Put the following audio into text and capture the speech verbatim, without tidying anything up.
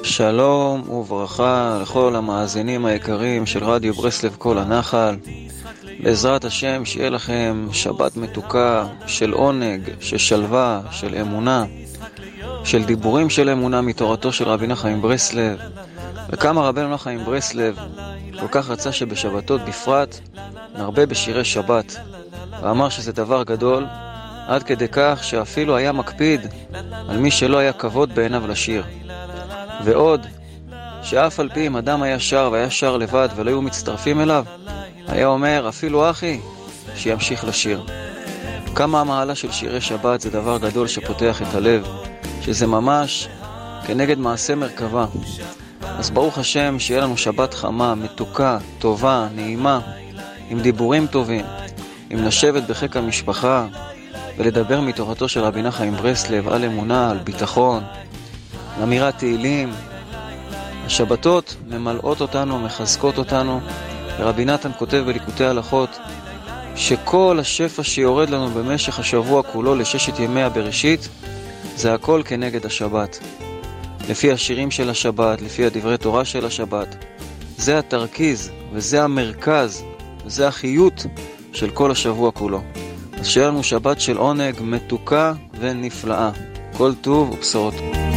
שלום וברכה לכל המאזינים היקרים של רדיו ברסלב כל הנחל. בעזרת השם שיהיה לכם שבת מתוקה של עונג, של שלווה, של אמונה, של דיבורים של אמונה מתורתו של רבי נחמן ברסלב. וכמה רבנו נחמן ברסלב כל כך רצה שבשבתות בפרט נרבה בשירי שבת, ואמר שזה דבר גדול, עד כדי כך שאפילו היה מקפיד על מי שלא היה כבוד בעיניו לשיר. ועוד, שאף על פי אם אדם היה שר והיה שר לבד ולא היו מצטרפים אליו, היה אומר, אפילו אחי, שימשיך לשיר. כמה המעלה של שירי שבת זה דבר גדול שפותח את הלב, שזה ממש כנגד מעשה מרכבה. אז ברוך השם שיהיה לנו שבת חמה, מתוקה, טובה, נעימה, עם דיבורים טובים, עם לשבת בחיק המשפחה, ולדבר מתורתו של רבי נחמן ברסלב על אמונה, על ביטחון, אמירת תהילים. השבתות ממלאות אותנו, מחזקות אותנו. ורבי נתן כותב בליקוטי הלכות שכל השפע שיורד לנו במשך השבוע כולו לששת ימי הבראשית זה הכל כנגד השבת, לפי השירים של השבת, לפי הדברי תורה של השבת. זה התרכיז וזה המרכז וזה החיות של כל השבוע כולו. אז שיהיה לנו שבת של עונג מתוקה ונפלאה. כל טוב ובשורות.